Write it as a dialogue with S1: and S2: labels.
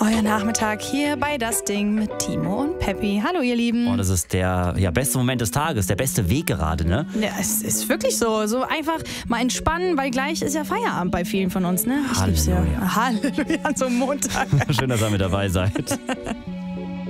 S1: Euer Nachmittag hier bei Das Ding mit Timo und Peppi. Hallo ihr Lieben.
S2: Und das ist der beste Moment des Tages, der beste Weg gerade, ne?
S1: Ja, es ist wirklich so. So einfach mal entspannen, weil gleich ist ja Feierabend bei vielen von uns, ne? Ich lieb's ja.
S2: Halleluja.
S1: Halleluja, an so einem Montag.
S2: Schön, dass ihr mit dabei seid.